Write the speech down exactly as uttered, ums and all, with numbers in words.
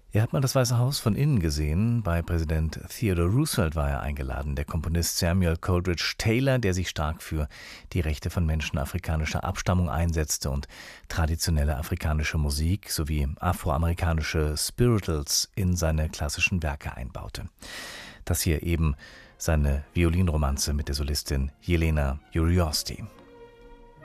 Er hat mal das Weiße Haus von innen gesehen. Bei Präsident Theodore Roosevelt war er eingeladen. Der Komponist Samuel Coleridge Taylor, der sich stark für die Rechte von Menschen afrikanischer Abstammung einsetzte und traditionelle afrikanische Musik sowie afroamerikanische Spirituals in seine klassischen Werke einbaute. Das hier eben seine Violinromanze mit der Solistin Jelena Uriosty.